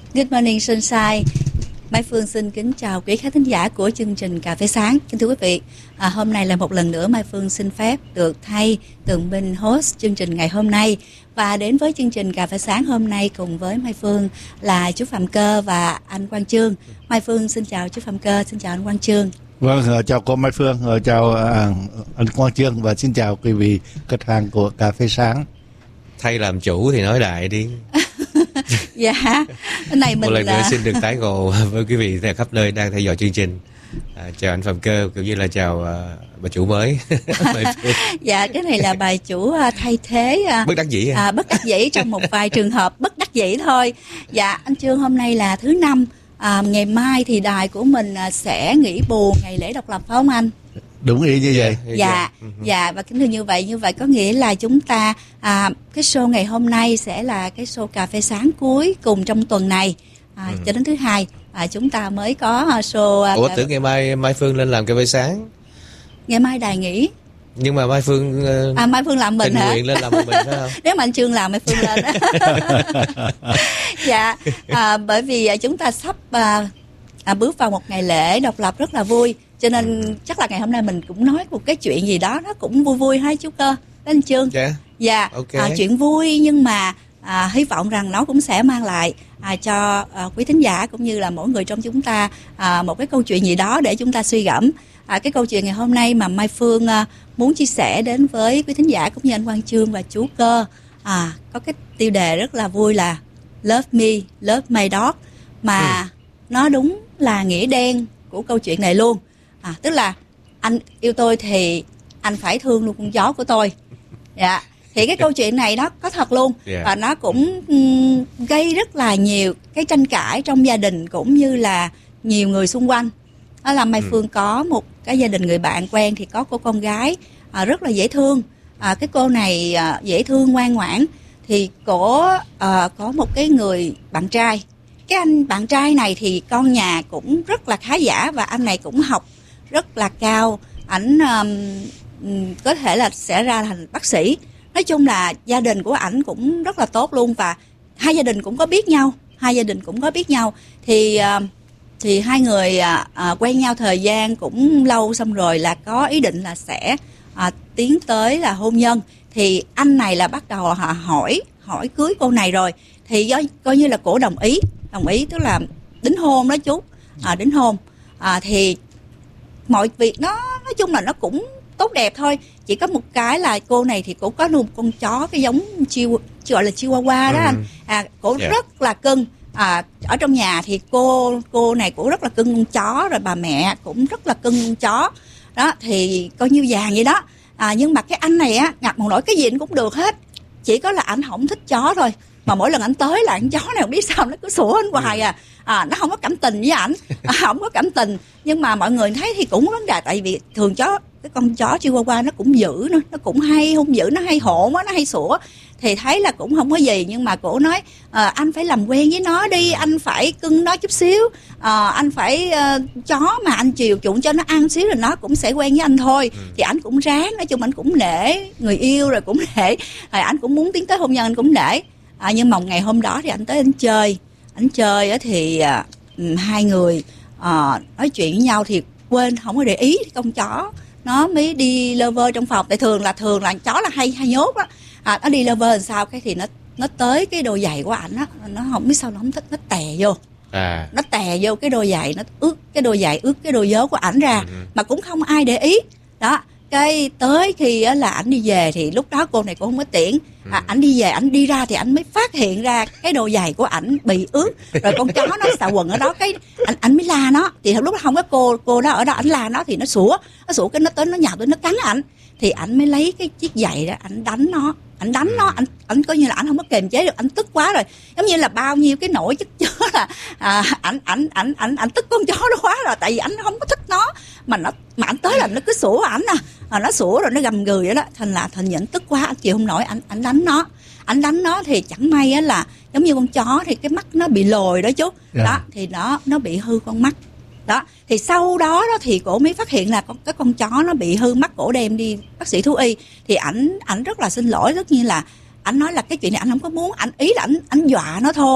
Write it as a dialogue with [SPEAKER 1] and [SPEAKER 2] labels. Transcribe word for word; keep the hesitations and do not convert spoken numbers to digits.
[SPEAKER 1] Good morning Sunshine. Mai Phương xin kính chào quý khán thính giả của chương trình Cà phê sáng. Kính thưa quý vị, à, hôm nay là một lần nữa Mai Phương xin phép được thay Tường Minh host chương trình ngày hôm nay. Và đến với chương trình Cà phê sáng hôm nay cùng với Mai Phương là chú Phạm Cơ và anh Quang Chương. Mai Phương xin chào chú Phạm Cơ, xin chào anh Quang Chương.
[SPEAKER 2] Vâng, chào cô Mai Phương, chào à, anh Quang Chương và xin chào quý vị khách hàng của Cà phê sáng.
[SPEAKER 3] Thay làm chủ thì nói đại đi.
[SPEAKER 1] Dạ, cái này mình
[SPEAKER 3] một lần nữa
[SPEAKER 1] là...
[SPEAKER 3] xin được tái ngộ với quý vị tại khắp nơi đang theo dõi chương trình. À, chào anh Phạm Cơ cũng như là chào uh, bà chủ mới.
[SPEAKER 1] Dạ, cái này là bà chủ uh, thay thế uh,
[SPEAKER 3] bất đắc dĩ à?
[SPEAKER 1] uh, bất đắc dĩ trong một vài trường hợp bất đắc dĩ thôi. Dạ, anh Chương, hôm nay là thứ năm, uh, ngày mai thì đài của mình uh, sẽ nghỉ bù ngày lễ độc lập phải không anh?
[SPEAKER 2] Đúng ý như vậy.
[SPEAKER 1] Dạ, dạ, dạ, và kính thưa như vậy, như vậy có nghĩa là chúng ta à, cái show ngày hôm nay sẽ là cái show cà phê sáng cuối cùng trong tuần này, à, ừ. cho đến thứ hai à, chúng ta mới có show.
[SPEAKER 3] Ủa, tưởng ngày mai Mai Phương lên làm cà phê sáng.
[SPEAKER 1] Ngày mai đài nghỉ.
[SPEAKER 3] Nhưng mà Mai Phương uh,
[SPEAKER 1] à Mai Phương làm mình hả?
[SPEAKER 3] Nguyện lên làm mình phải không?
[SPEAKER 1] Nếu mà anh Chương làm Mai Phương lên. Dạ, à, bởi vì chúng ta sắp à, à, bước vào một ngày lễ độc lập rất là vui. Cho nên chắc là ngày hôm nay mình cũng nói một cái chuyện gì đó nó cũng vui vui hay chú Cơ, anh Chương.
[SPEAKER 3] Yeah.
[SPEAKER 1] Dạ,
[SPEAKER 3] okay.
[SPEAKER 1] à, chuyện vui nhưng mà à, hy vọng rằng nó cũng sẽ mang lại à, cho à, quý thính giả cũng như là mỗi người trong chúng ta à, một cái câu chuyện gì đó để chúng ta suy gẫm. À, cái câu chuyện ngày hôm nay mà Mai Phương à, muốn chia sẻ đến với quý thính giả cũng như anh Quang Chương và chú Cơ, à, có cái tiêu đề rất là vui là Love Me, Love My Dog, mà ừ. nó đúng là nghĩa đen của câu chuyện này luôn. À, tức là anh yêu tôi thì anh phải thương luôn con chó của tôi. Dạ, thì cái câu chuyện này nó có thật luôn. Yeah. Và nó cũng um, gây rất là nhiều cái tranh cãi trong gia đình cũng như là nhiều người xung quanh. Đó là Mai ừ. Phương có một cái gia đình người bạn quen thì có cô con gái à, rất là dễ thương. À, cái cô này à, dễ thương ngoan ngoãn. Thì cổ à, có một cái người bạn trai. Cái anh bạn trai này thì con nhà cũng rất là khá giả và anh này cũng học rất là cao, ảnh um, có thể là sẽ ra thành bác sĩ. Nói chung là gia đình của ảnh cũng rất là tốt luôn và hai gia đình cũng có biết nhau, hai gia đình cũng có biết nhau thì uh, thì hai người uh, uh, quen nhau thời gian cũng lâu, xong rồi là có ý định là sẽ uh, tiến tới là hôn nhân. Thì anh này là bắt đầu là hỏi hỏi cưới cô này rồi thì do coi như là cổ đồng ý, đồng ý tức là đính hôn đó chú, à, đính hôn à, thì mọi việc nó nói chung là nó cũng tốt đẹp thôi. Chỉ có một cái là cô này thì cổ có nuôi một con chó cái giống chiu gọi là chihuahua đó ừ. anh. À, cổ yeah. rất là cưng. À, ở trong nhà thì cô cô này cổ rất là cưng con chó, rồi bà mẹ cũng rất là cưng con chó. Đó thì coi như vàng vậy đó. À, nhưng mà cái anh này á, ngặt một nỗi cái gì cũng được hết. Chỉ có là ảnh không thích chó thôi. Mà mỗi lần ảnh tới là con chó này không biết sao nó cứ sủa anh hoài à. À, nó không có cảm tình với ảnh, à, không có cảm tình. Nhưng mà mọi người thấy thì cũng vấn đề, tại vì thường chó, cái con chó Chihuahua nó cũng dữ nữa, nó cũng hay hung dữ, nó hay hỗn á, nó hay sủa. Thì thấy là cũng không có gì, nhưng mà cổ nói à, anh phải làm quen với nó đi, anh phải cưng nó chút xíu, à, anh phải uh, chó mà anh chiều chuộng cho nó ăn xíu rồi nó cũng sẽ quen với anh thôi. Ừ. Thì anh cũng ráng, nói chung anh cũng nể người yêu rồi cũng nể, rồi anh cũng muốn tiến tới hôn nhân, anh cũng nể. À, nhưng mà ngày hôm đó thì anh tới anh chơi, anh chơi á thì à, hai người à, nói chuyện với nhau thì quên không có để ý con chó nó mới đi lơ vơ trong phòng. Tại thường là thường là chó là hay hay nhốt á, à, nó đi lơ vơ làm sao cái thì nó nó tới cái đôi giày của ảnh á, nó không biết sao nó không thích, nó tè vô, à. nó tè vô cái đôi giày, nó ướt cái đôi giày, ướt cái đôi vớ của ảnh ra, ừ. mà cũng không ai để ý đó. Cái tới khi á là ảnh đi về thì lúc đó cô này cũng không có tiễn, à, ảnh đi về, ảnh đi ra thì ảnh mới phát hiện ra cái đôi giày của ảnh bị ướt, rồi con chó nó xà quần ở đó, cái ảnh ảnh mới la nó. Thì lúc đó không có cô cô đó ở đó, ảnh la nó thì nó sủa, nó sủa cái nó tới nó nhào tới nó cắn ảnh, thì ảnh mới lấy cái chiếc giày đó, ảnh đánh nó, ảnh đánh nó, ảnh ảnh coi như là ảnh không có kềm chế được, ảnh tức quá rồi, giống như là bao nhiêu cái nỗi chất chứa là à, ảnh ảnh ảnh ảnh ảnh tức con chó đó quá rồi, tại vì ảnh không có thích nó, mà nó mà ảnh tới là nó cứ sủa ảnh à, à nó sủa rồi nó gầm gừ vậy đó, thành là thành nhẫn tức quá, anh chịu không nổi, ảnh ảnh đánh nó, ảnh đánh nó thì chẳng may á là giống như con chó thì cái mắt nó bị lồi đó chú, yeah. đó thì nó nó bị hư con mắt. Đó thì sau đó đó thì cổ mới phát hiện là con cái con chó nó bị hư mắt, cổ đem đi bác sĩ thú y. Thì ảnh ảnh rất là xin lỗi, tất nhiên là ảnh nói là cái chuyện này ảnh không có muốn, ảnh ý là ảnh ảnh dọa nó thôi.